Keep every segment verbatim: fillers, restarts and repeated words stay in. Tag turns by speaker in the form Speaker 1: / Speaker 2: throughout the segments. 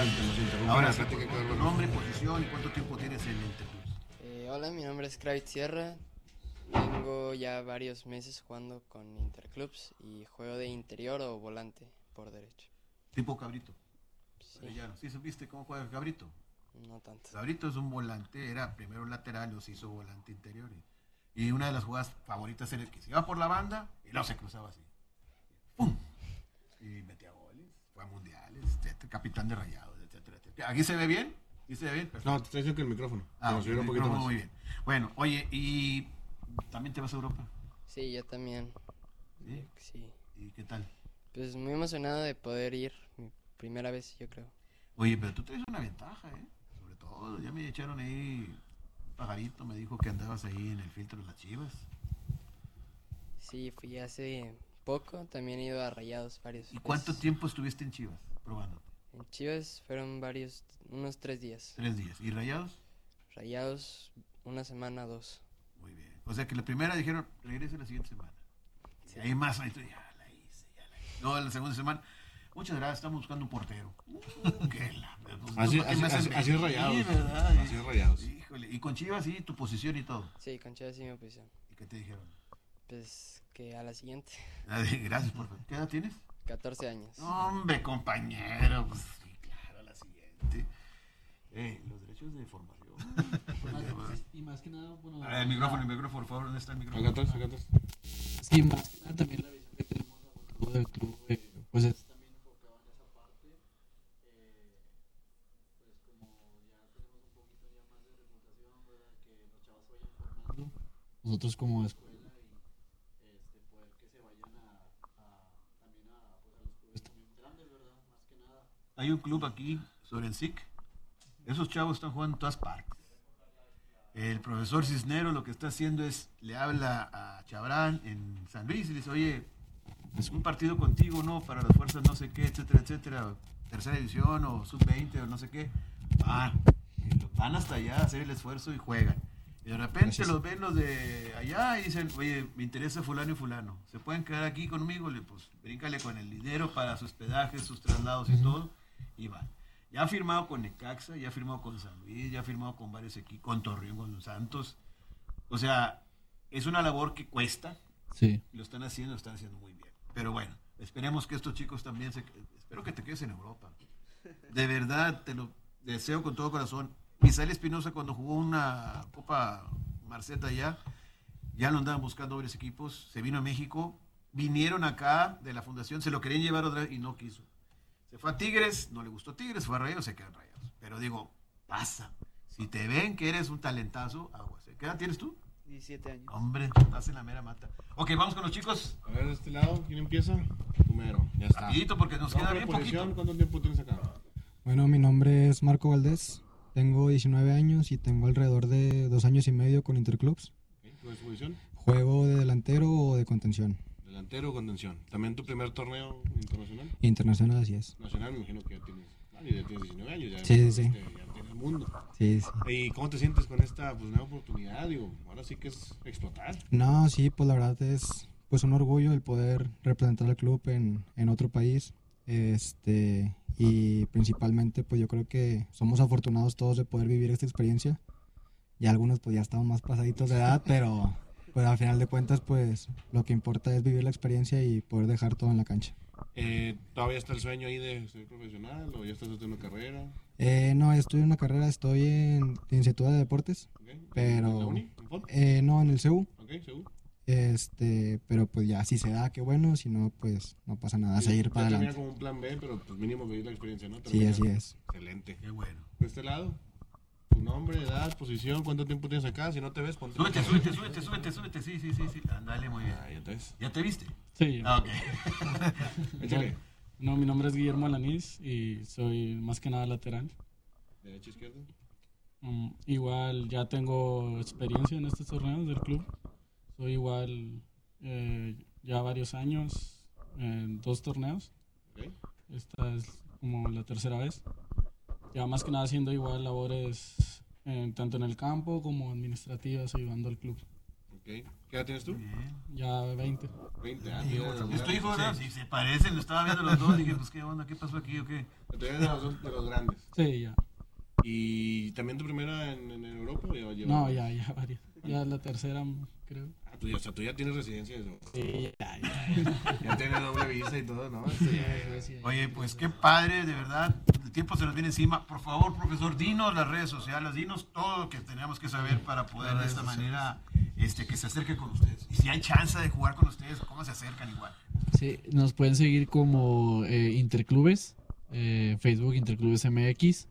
Speaker 1: Ahora, tu nombre, posición y cuánto tiempo tienes en Interclubs.
Speaker 2: Eh, hola, mi nombre es Kravitz Sierra. Tengo ya varios meses jugando con Interclubs y juego de interior o volante por derecho.
Speaker 1: Tipo Cabrito.
Speaker 2: Sí,
Speaker 1: ¿Sí supiste cómo juega Cabrito?
Speaker 2: no tanto.
Speaker 1: Cabrito es un volante, era primero lateral, luego se hizo volante interior. Y, y una de las jugadas favoritas era el que se iba por la banda y luego se cruzaba así. ¡Pum! Y metía goles, fue a mundiales, etcétera, capitán de Rayados, etcétera, etcétera. ¿Aquí se ve bien? ¿Sí se ve bien? Perfecto.
Speaker 3: No, te estoy diciendo que el micrófono.
Speaker 1: Ah,
Speaker 3: okay,
Speaker 1: el
Speaker 3: un
Speaker 1: micrófono
Speaker 3: más.
Speaker 1: Muy bien. Bueno, oye, ¿y también te vas a Europa?
Speaker 2: Sí, yo también.
Speaker 1: ¿Sí?
Speaker 2: Sí.
Speaker 1: ¿Y qué tal?
Speaker 2: Pues muy emocionado de poder ir, mi primera vez, yo creo.
Speaker 1: Oye, pero tú traes una ventaja, ¿eh? Sobre todo, ya me echaron ahí un pajarito, me dijo que andabas ahí en el filtro de las Chivas.
Speaker 2: Sí, fui hace poco, también he ido a Rayados varios.
Speaker 1: ¿Y cuánto
Speaker 2: veces.
Speaker 1: tiempo estuviste en Chivas probándote?
Speaker 2: En Chivas fueron varios, unos tres días.
Speaker 1: Tres días. ¿Y Rayados?
Speaker 2: Rayados, una semana, dos.
Speaker 1: Muy bien. O sea que la primera dijeron, regrese la siguiente semana.
Speaker 2: Sí.
Speaker 1: Y ahí más, ahí tú, ya la hice, ya la hice. No, la segunda semana, muchas gracias, estamos buscando un portero. ¿Qué la, pues,
Speaker 3: así,
Speaker 1: no,
Speaker 3: así, así, así es Rayados.
Speaker 1: Sí, ¿verdad?
Speaker 3: Así es Rayados.
Speaker 1: Híjole, y con Chivas, sí, tu posición y todo.
Speaker 2: Sí, con Chivas sí me posición.
Speaker 1: ¿Y qué te dijeron?
Speaker 2: Pues que a la siguiente.
Speaker 1: Gracias, por favor. ¿Qué edad tienes?
Speaker 2: catorce años.
Speaker 1: Hombre, compañero, pues sí, claro, la siguiente. Eh, los derechos de formación.
Speaker 4: Y más que nada, bueno...
Speaker 1: Ah, el micrófono, el micrófono, por favor, ¿dónde está el micrófono?
Speaker 3: Acá atrás, acá atrás.
Speaker 4: Sí, más que nada también la visión que tenemos a futuro del club, eh, pues es también enfocado en esa parte. Eh, pues como ya tenemos un poquito ya más de reputación, ¿verdad? Que los chavos se vayan formando. Nosotros como escuela y este, poder que se vayan a, a también a, pues a los clubes también grandes, ¿verdad? Más que nada.
Speaker 1: Hay un club aquí sobre el S I C. Esos chavos están jugando en todas partes. El profesor Cisneros lo que está haciendo es, le habla a Chabrán en San Luis y le dice, oye, es un partido contigo, ¿no? Para las fuerzas no sé qué, etcétera, etcétera, tercera división o sub veinte o no sé qué. Van, van hasta allá a hacer el esfuerzo y juegan. Y de repente Gracias. Los ven los de allá y dicen, oye, me interesa fulano y fulano. ¿Se pueden quedar aquí conmigo? Le, pues bríncale con el dinero para su hospedaje, sus traslados y uh-huh. todo. Y van. Ya ha firmado con Necaxa, ya ha firmado con San Luis, ya ha firmado con varios equipos, con Torreón, con Santos. O sea, es una labor que cuesta.
Speaker 4: Sí.
Speaker 1: Lo están haciendo, lo están haciendo muy bien. Pero bueno, esperemos que estos chicos también se... Espero que te quedes en Europa. De verdad, te lo deseo con todo corazón. Misael Espinosa, cuando jugó una Copa Marceta allá, ya lo andaban buscando varios equipos. Se vino a México, vinieron acá de la fundación, se lo querían llevar otra vez y no quiso. Se fue a Tigres, no le gustó Tigres, fue a Rayados, se quedan Rayados. Pero digo, pasa. Si te ven que eres un talentazo, aguas. ¿Qué edad tienes tú?
Speaker 2: diecisiete años.
Speaker 1: Hombre, estás en la mera mata. Ok, vamos con los chicos.
Speaker 3: A ver, de este lado, ¿quién empieza? Primero, ya está.
Speaker 1: Rapidito, porque nos queda bien poquito.
Speaker 3: ¿Cuánto tiempo tienes acá?
Speaker 5: Bueno, mi nombre es Marco Valdés, tengo diecinueve años y tengo alrededor de dos años y medio con Interclubs.
Speaker 3: ¿Cuál es tu posición?
Speaker 5: Juego de delantero o de contención.
Speaker 3: Delantero o contención. ¿También tu primer torneo internacional?
Speaker 5: Internacional, así es.
Speaker 3: Nacional, me imagino que ya tienes, ah, ya tienes diecinueve años, ya,
Speaker 5: sí, sí, sí.
Speaker 3: ya tienes el mundo.
Speaker 5: Sí, sí.
Speaker 3: ¿Y cómo te sientes con esta pues, nueva oportunidad? Digo, ahora sí que es explotar.
Speaker 5: No, sí, pues la verdad es pues un orgullo el poder representar al club en, en otro país. Este, y principalmente pues yo creo que somos afortunados todos de poder vivir esta experiencia. Ya algunos pues ya estamos más pasaditos de edad, pero... Pues al final de cuentas, pues lo que importa es vivir la experiencia y poder dejar todo en la cancha.
Speaker 3: Eh, ¿Todavía está el sueño ahí de ser profesional o ya estás haciendo una carrera?
Speaker 5: Eh, no, estoy en una carrera, estoy en licenciatura de deportes,
Speaker 3: okay.
Speaker 5: pero...
Speaker 3: ¿En la uni? ¿En
Speaker 5: eh, no, en el C U.
Speaker 3: Ok, C U.
Speaker 5: Este, pero pues ya, si se da, qué bueno, si no, pues no pasa nada,
Speaker 3: sí,
Speaker 5: seguir para adelante.
Speaker 3: Como un plan B, pero pues mínimo vivir la experiencia, ¿no?
Speaker 5: Terminar. Sí, así es.
Speaker 3: Excelente.
Speaker 1: Qué bueno.
Speaker 3: ¿De este lado? Tu nombre, edad, posición, cuánto tiempo tienes acá, si no te ves, ponte.
Speaker 1: Súbete, súbete, súbete, súbete, súbete, sí, sí, sí, sí. Andale, muy bien.
Speaker 3: Ah, ya te ves.
Speaker 1: ¿Ya te viste?
Speaker 4: Sí.
Speaker 1: Ah, ok.
Speaker 3: Échale.
Speaker 4: No, mi nombre es Guillermo Alanís y soy más que nada lateral.
Speaker 3: ¿Derecha, izquierda?
Speaker 4: Um, igual ya tengo experiencia en estos torneos del club. Soy igual eh, ya varios años en dos torneos.
Speaker 3: Okay.
Speaker 4: Esta es como la tercera vez. Ya más que nada haciendo igual labores eh, tanto en el campo como administrativas ayudando al club.
Speaker 3: Ok. ¿Qué edad tienes tú?
Speaker 1: Bien.
Speaker 4: Ya veinte.
Speaker 3: veinte años.
Speaker 1: ¿Es tu hijo, verdad? Sí, se parecen, lo estaba viendo los dos. Dije, pues, ¿qué onda? ¿Qué pasó aquí o qué?
Speaker 3: Tú eres de los, de los grandes.
Speaker 4: Sí, ya.
Speaker 3: ¿Y también tu primera en, en Europa? ¿O ya llevas-
Speaker 4: No, ya, ya varias. Ya la tercera, creo.
Speaker 3: Ah, tú ya, o sea, tú ya tienes residencia. ¿No?
Speaker 4: Sí, ya, ya.
Speaker 3: Ya tienes doble visa y todo, ¿no?
Speaker 4: Sí, ya, sí, ya.
Speaker 1: Oye, pues qué padre, de verdad. El tiempo se nos viene encima. Por favor, profesor, dinos las redes sociales, dinos todo lo que tenemos que saber para poder de esta manera este, que se acerque con ustedes. Y si hay chance de jugar con ustedes, ¿cómo se acercan igual?
Speaker 4: Sí, nos pueden seguir como eh, Interclubes, eh, Facebook Interclubes M X.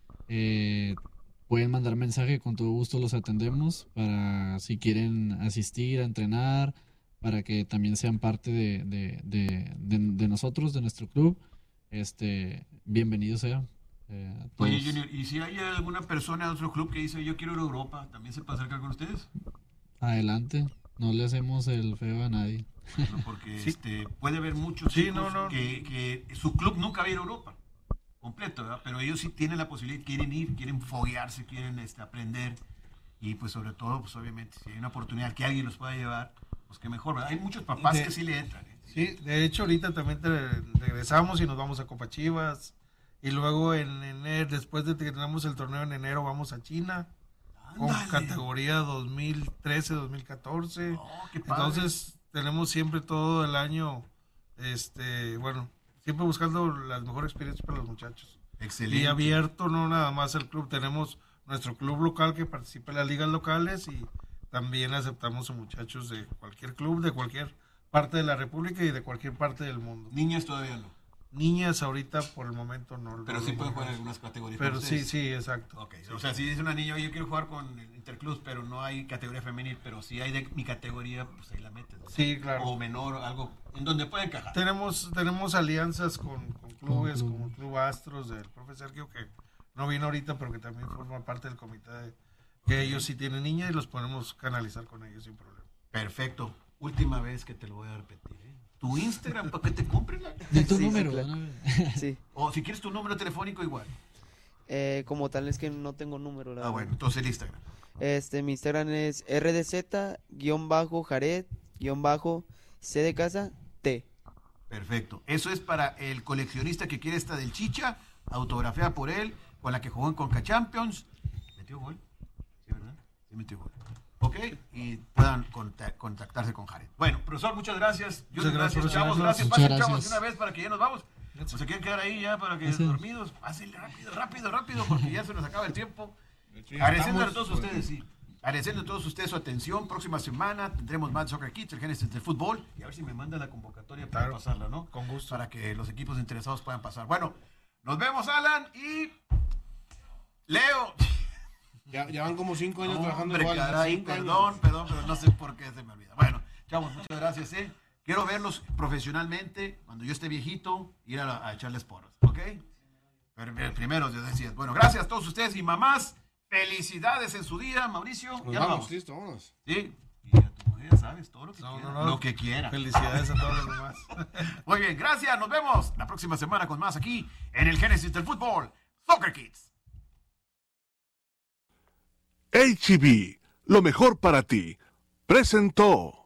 Speaker 4: Eh, pueden mandar mensaje, con todo gusto los atendemos para si quieren asistir a entrenar, para que también sean parte de, de, de, de, de nosotros, de nuestro club. Este, bienvenidos sean. Eh, a todos.
Speaker 1: Oye, Junior, ¿y si hay alguna persona de otro club que dice yo quiero ir a Europa, también se puede acercar con ustedes?
Speaker 4: Adelante, no le hacemos el feo a nadie.
Speaker 1: Bueno, porque
Speaker 6: Sí.
Speaker 1: este, puede haber muchos
Speaker 6: Sí,
Speaker 1: chicos
Speaker 6: no, no.
Speaker 1: Que, que su club nunca va a ir a Europa completo, ¿verdad? Pero ellos sí tienen la posibilidad, quieren ir, quieren foguearse, quieren este, aprender y pues sobre todo, pues obviamente, si hay una oportunidad que alguien los pueda llevar, pues qué mejor, ¿verdad? Hay muchos papás
Speaker 6: De-
Speaker 1: que sí le entran, ¿eh?
Speaker 6: Sí, de hecho ahorita también te- regresamos y nos vamos a Copa Chivas. Y luego en enero, después de que tenemos el torneo en enero, vamos a China con
Speaker 1: Ándale.
Speaker 6: categoría dos mil trece, dos mil catorce.
Speaker 1: Oh, qué padre.
Speaker 6: Entonces tenemos siempre todo el año, este, bueno, siempre buscando las mejores experiencias para los muchachos.
Speaker 1: Excelente.
Speaker 6: Y abierto no nada más el club, tenemos nuestro club local que participa en las ligas locales y también aceptamos a muchachos de cualquier club, de cualquier parte de la República y de cualquier parte del mundo.
Speaker 1: Niñas todavía no,
Speaker 6: Niñas ahorita por el momento no.
Speaker 1: pero
Speaker 6: no
Speaker 1: sí
Speaker 6: lo
Speaker 1: pueden jugar en
Speaker 6: manejamos.
Speaker 1: algunas categorías.
Speaker 6: Pero
Speaker 1: con
Speaker 6: sí,
Speaker 1: ustedes.
Speaker 6: sí, exacto.
Speaker 1: Ok, o sea, si dice una niña, oye, yo quiero jugar con el Interclubs, pero no hay categoría femenil, pero si hay de mi categoría, pues ahí la metes, ¿no?
Speaker 6: Sí, claro.
Speaker 1: O menor, algo en donde pueda encajar.
Speaker 6: Tenemos, tenemos alianzas con, con clubes
Speaker 4: Con
Speaker 6: como el Club Astros del profe Sergio, que no vino ahorita, pero que también forma parte del comité, de- que ellos sí tienen niña y los podemos canalizar con ellos sin problema.
Speaker 1: Perfecto. Última vez que te lo voy a repetir, ¿eh? Tu Instagram, ¿para que te compren?
Speaker 4: De tu
Speaker 2: Sí, sí,
Speaker 4: número,
Speaker 2: claro.
Speaker 4: ¿no?
Speaker 2: Sí.
Speaker 1: O si quieres tu número telefónico, igual.
Speaker 2: Eh, como tal es que no tengo número, la
Speaker 1: Ah,
Speaker 2: verdad.
Speaker 1: bueno, entonces el Instagram.
Speaker 2: Este, mi Instagram es rdz-jared-c de casa t.
Speaker 1: Perfecto. Eso es para el coleccionista que quiere esta del Chicha, autografiada por él, con la que jugó en Conca Champions. ¿Metió gol? Sí, ¿verdad? Sí, metió gol. Ok, y puedan conta- contactarse con Jared. Bueno, profesor, muchas gracias. Yo,
Speaker 6: Muchas
Speaker 1: gracias,
Speaker 6: gracias,
Speaker 1: chavos.
Speaker 6: gracias.
Speaker 1: Gracias,
Speaker 4: Muchas
Speaker 1: pasen, chavos,
Speaker 4: gracias.
Speaker 1: de una vez para que ya nos vamos. O se quieren quedar ahí ya para que
Speaker 4: Gracias.
Speaker 1: dormidos. Pásenle rápido, rápido, rápido, porque ya se nos acaba el tiempo.
Speaker 3: De hecho, ya
Speaker 1: Agradeciendo a
Speaker 3: estamos,
Speaker 1: todos
Speaker 3: pues.
Speaker 1: ustedes, sí. Agradeciendo a todos ustedes su atención. Próxima semana tendremos más Soccer Kids, el Génesis del fútbol. Y a ver si me manda la convocatoria para
Speaker 6: Claro.
Speaker 1: pasarla, ¿no?
Speaker 6: Con gusto.
Speaker 1: Para que los equipos interesados puedan pasar. Bueno, nos vemos, Alan y Leo.
Speaker 3: Ya, ya van como cinco años trabajando
Speaker 1: Hombre,
Speaker 3: igual.
Speaker 1: caray,
Speaker 3: cinco años.
Speaker 1: perdón, perdón, pero no sé por qué se me olvida. Bueno, chavos, muchas gracias, ¿eh? Quiero verlos profesionalmente, cuando yo esté viejito, ir a, la- a echarles porras, ¿ok? Pero, pero primero, yo decía, bueno, gracias a todos ustedes y mamás, felicidades en su día, Mauricio.
Speaker 3: Nos
Speaker 1: Ya nos
Speaker 3: vamos, listo, vámonos.
Speaker 1: Sí, y a tu mujer, ¿sabes? Todo lo que
Speaker 6: No,
Speaker 1: quiera.
Speaker 6: no, no.
Speaker 1: Lo que quiera.
Speaker 6: Felicidades a todos los demás.
Speaker 1: Muy bien, gracias, nos vemos la próxima semana con más aquí en el Génesis del Fútbol, Soccer Kids.
Speaker 7: H E B, lo mejor para ti, presentó.